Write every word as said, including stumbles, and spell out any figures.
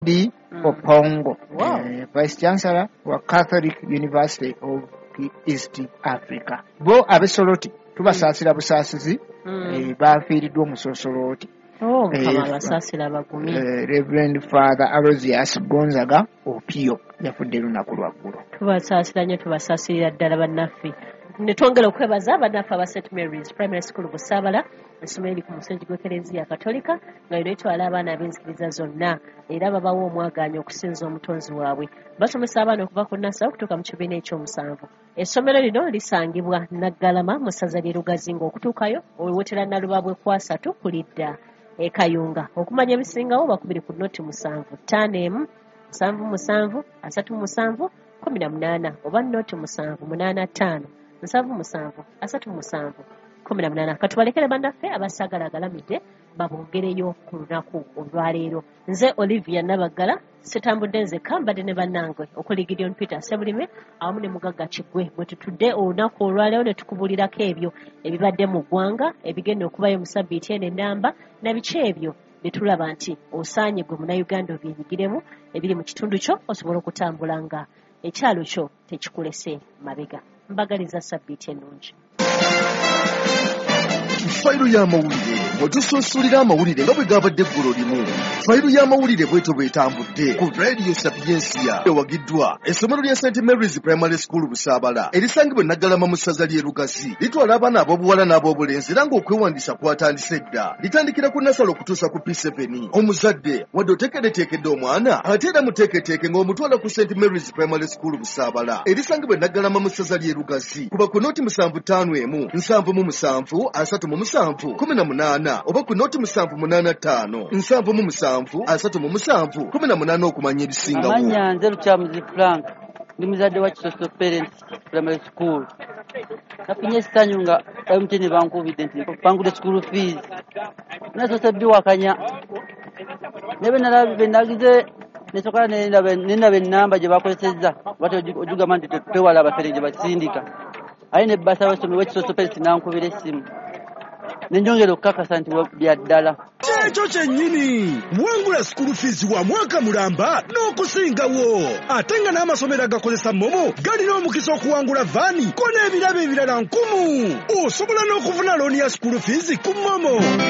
D. Mm. Opongo, Wow. uh, Vice Chancellor wa Catholic University of East Africa. Bo abesoloti tubasaasira busaasizi Mm. eh, baafiiriddwa omusosoloti. Oh, mukama Eh, abasaasira abagumi. eh, Reverend Father Aloysius Gonzaga Opio yafudde lunaku lwaggulo. Tubasaasira nnyo, tubasaasirira ddala bannaffe. Ne twongera okwebaza bannaffe aba Saint Mary's Primary School Busaabala, essomero eri ku musingi gw'Ekereziya Katolika, nga lino litwala abaana ab'enzikiriza zonna era babawa omwagaanya okusinza omutonzi waabwe. Basomesa abaana okuva ku nnasa okutuuka mu kibiina ekyomusanvu. Essomero lino lisangibwa Naggalama mu ssaza ly'e Lugazi, ng'okutuukayo owewotera Nalubabwe ku asatu ku lidda e Kayunga. Okumanya ebisingawo bakubiri ku nnoti musanvu ttaano emu musanvu musanvu asatu musanvu kumi na munaana oba nnoti musanvu munaana ttaano nsanvu musanvu asatu musanvu kumi na munaana. Katubalekere bannaffe abasaagala agalamidde babongereyo ku lunaku olwaleero. Nze Olivia Nabaggala sitambudde nzekka, mbadde ne bannange okuli Gideon Peter Sebulime awamu ne Mugagga Kiggwe bwe tutudde olunaku olwaleero ne tukubulirako ebyo ebibadde mu ggwanga ebigenda okubayo mu sabbiiti eno ennamba na biki ebyo bye tulaba nti osaanye gwe munnayuganda obyenyigiremu ebiri mu kitundu kyo osobola okutambula nga ekyalo kyo tekikulese mabega. Mbagaliza sabbiiti ennungi. Fayiro y'amawulire bwetusunsulira amawulire nga bwe gabadde eggulo limu. Fayiro y'amawulire bwetyo bwetambudde ku Radio Sapiensia ewagiddwa essomero lya Saint Mary's Primary School Busaabala erisangibwa Naggalama mu ssaza ly'e Lugazi. Litwala abaana ab'obuwala n'ab'obulenzi era ng'okwewandiisa kwatandise dda. Litandikira ku nasalo okutuusa ku P seven. Omuzadde wadde oteekereteekedde omwana ate era muteeketeeke ng'omutwala ku Saint Mary's Primary School Busaabala erisangibwa Naggalama mu ssaza ly'e Lugazi. Kuba ku nooti musanvu ttaano emu nsanvu mu musanvu asatu mu musanvu kumi na munaana oba ku nooti musanvu munaana ttaano nsanvu mu musanvu asatu mu musanvu kumi na munaana okumanya ebisingawo. Amanya nze Lukyamuzi Frank ndi muzadde wa Kisoso Parents Primary School. Nafunye essanyu nga M T N bankubidde nti bangudde school fees nasoose biwakanya ne be nagize nesokola nenaba ennamba gye bakozesezza bati ojugamba nti twewala abafere gye basindika aye ne bbasa w'essomero w'Ekisoso Parents nankubira essimu nenjongera okukakasa nti bya ddala. Ekyo kyennyini wangula school fees wa mwaka mulamba n'okusingawo ate nga n'amasomero agakozesa momo galina omukisa okuwangula vaani ko n'ebirabo ebirala nkumu. Osobola n'okufuna looni ya school fees ku momo.